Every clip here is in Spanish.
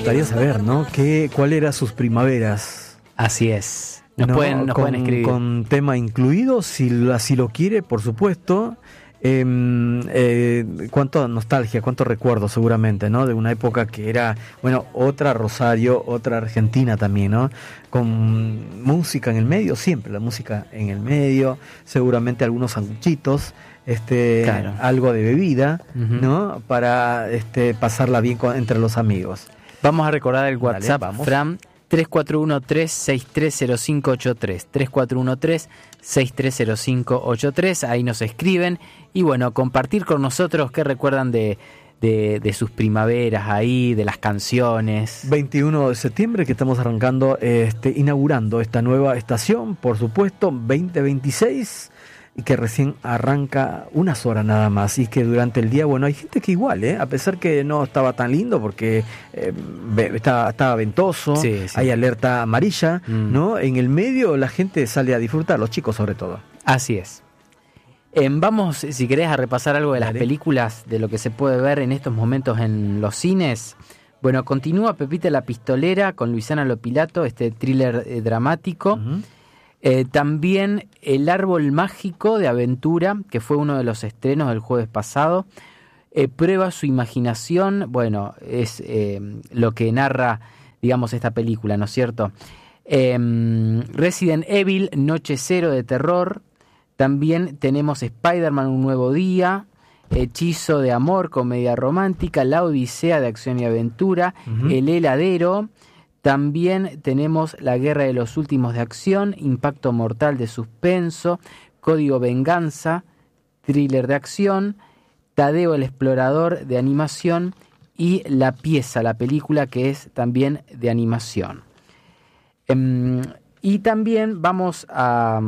gustaría saber, ¿no? ¿Cuál eran sus primaveras? Así es. Nos pueden escribir. Con tema incluido, si así lo quiere, por supuesto. Cuánto nostalgia, cuánto recuerdo seguramente, ¿no? De una época que era, bueno, otra Rosario, otra Argentina también, ¿no? Con música en el medio, siempre la música en el medio, seguramente algunos sanguchitos, claro, algo de bebida, ¿no? Para pasarla bien entre los amigos. Vamos a recordar el WhatsApp, vamos. Fran, 3413-630583, 3413-630583, ahí nos escriben, y bueno, compartir con nosotros qué recuerdan de sus primaveras ahí, de las canciones. 21 de septiembre que estamos arrancando, inaugurando esta nueva estación, por supuesto, 2026, y que recién arranca unas horas nada más, y que durante el día, bueno, hay gente que igual, a pesar que no estaba tan lindo porque estaba ventoso, sí. Hay alerta amarilla, ¿no? En el medio la gente sale a disfrutar, los chicos sobre todo. Así es. Vamos, si querés, a repasar algo de las películas, de lo que se puede ver en estos momentos en los cines. Bueno, continúa Pepita la Pistolera con Luisana Lopilato, thriller dramático. También El Árbol Mágico de Aventura, que fue uno de los estrenos del jueves pasado. Prueba su imaginación, bueno, es lo que narra, digamos, esta película, ¿no es cierto? Resident Evil, Noche Cero de terror. También tenemos Spider-Man, Un Nuevo Día, Hechizo de Amor, comedia romántica, La Odisea de acción y aventura, El Heladero. También tenemos La Guerra de los Últimos de acción, Impacto Mortal de suspenso, Código Venganza, thriller de acción, Tadeo el Explorador de animación y La Pieza, la película que es también de animación. Y también vamos a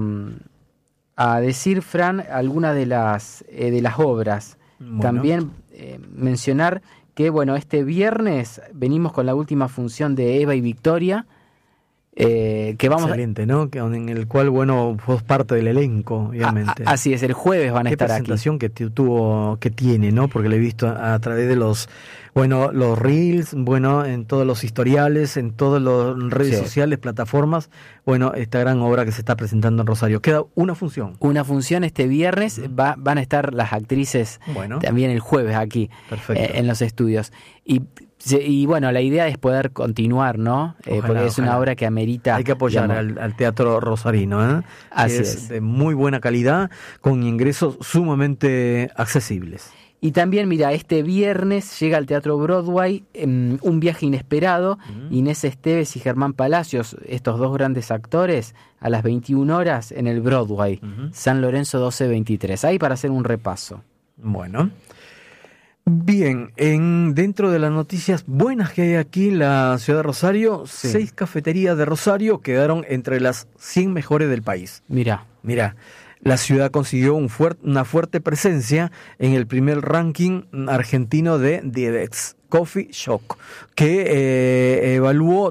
decir, Fran, algunas de las obras. Bueno. También mencionar que, bueno, este viernes venimos con la última función de Eva y Victoria, que vamos. Excelente, ¿no? En el cual, bueno, vos parte del elenco, obviamente. Así es, el jueves van a estar aquí. Qué presentación que tiene, ¿no? Porque lo he visto a través de los reels, bueno, en todos los historiales, en todas las redes sociales, plataformas, bueno, esta gran obra que se está presentando en Rosario. Queda una función. Una función este viernes, van a estar las actrices también el jueves aquí, en los estudios. Y bueno, la idea es poder continuar, ¿no? Porque es una obra que amerita. Hay que apoyar al teatro rosarino, ¿eh? Así es de muy buena calidad, con ingresos sumamente accesibles. Y también, mira, este viernes llega al Teatro Broadway Un Viaje Inesperado, Inés Esteves y Germán Palacios, estos dos grandes actores, a las 21 horas en el Broadway, San Lorenzo 1223. Ahí para hacer un repaso. Bueno. Bien, dentro de las noticias buenas que hay aquí en la ciudad de Rosario, 6 cafeterías de Rosario quedaron entre las 100 mejores del país. Mira. La ciudad consiguió una fuerte presencia en el primer ranking argentino de DEDEX Coffee Shock, que evaluó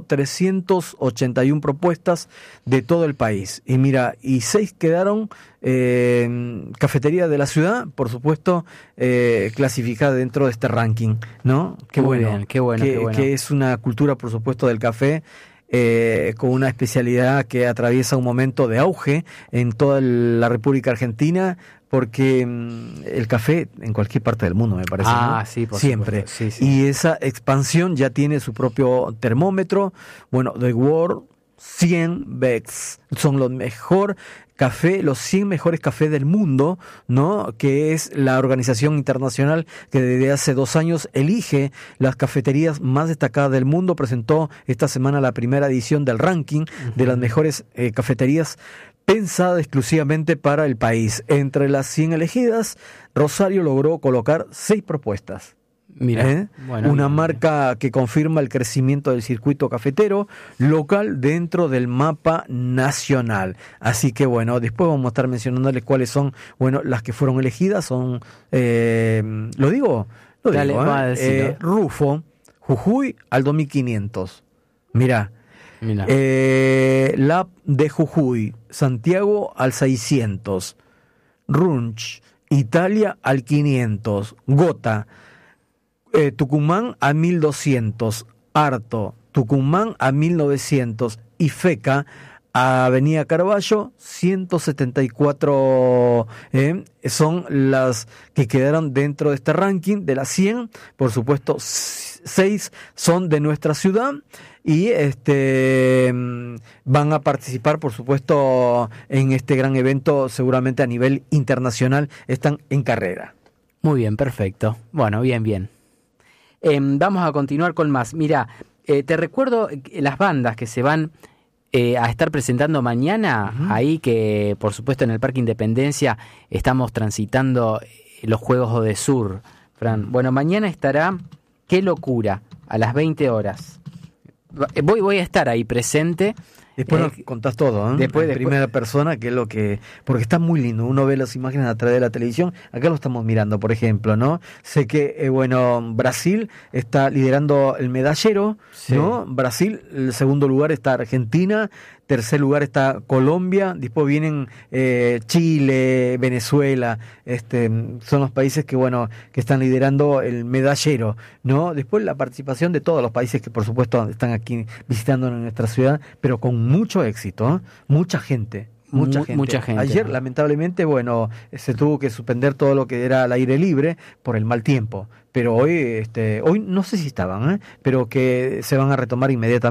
381 propuestas de todo el país. Y mira, 6 quedaron cafeterías de la ciudad, por supuesto, clasificadas dentro de este ranking, ¿no? Qué bueno. Que es una cultura, por supuesto, del café, con una especialidad que atraviesa un momento de auge en toda la República Argentina, porque el café en cualquier parte del mundo, me parece, ¿no? Sí, por siempre. Sí. Y esa expansión ya tiene su propio termómetro. Bueno, The World 100 Bex son los mejor café, los 100 mejores cafés del mundo, ¿no? Que es la organización internacional que desde hace 2 años elige las cafeterías más destacadas del mundo. Presentó esta semana la primera edición del ranking de las mejores cafeterías pensada exclusivamente para el país. Entre las 100 elegidas, Rosario logró colocar 6 propuestas. Mira, una marca que confirma el crecimiento del circuito cafetero local dentro del mapa nacional. Así que bueno, después vamos a estar mencionándoles cuáles son, las que fueron elegidas. Son, ¿lo digo? Rufo, Jujuy al 2500. Mira. Lab de Jujuy, Santiago al 600. Runch, Italia al 500. Gota, Tucumán a 1200, Arto, Tucumán a 1900 y FECA a Avenida Carballo 174 son las que quedaron dentro de este ranking de las 100. Por supuesto, 6 son de nuestra ciudad y van a participar, por supuesto, en este gran evento, seguramente a nivel internacional, están en carrera. Muy bien, perfecto. Bueno, bien. Vamos a continuar con más. Mira, te recuerdo las bandas que se van a estar presentando mañana, ahí que por supuesto en el Parque Independencia estamos transitando los Juegos Odesur, Fran. Bueno, mañana estará Qué Locura, a las 20 horas. Voy a estar ahí presente. Después nos contás todo, después, en primera persona, que es lo que... Porque está muy lindo, uno ve las imágenes a través de la televisión, acá lo estamos mirando, por ejemplo, ¿no? Sé que, Brasil está liderando el medallero, sí, ¿no? Brasil, el segundo lugar está Argentina, tercer lugar está Colombia, después vienen Chile, Venezuela, son los países que están liderando el medallero, ¿no? Después la participación de todos los países que por supuesto están aquí visitando en nuestra ciudad, pero con mucho éxito, mucha gente. Mucha gente. Ayer, lamentablemente, se tuvo que suspender todo lo que era al aire libre por el mal tiempo, pero hoy no sé si estaban, pero que se van a retomar inmediatamente.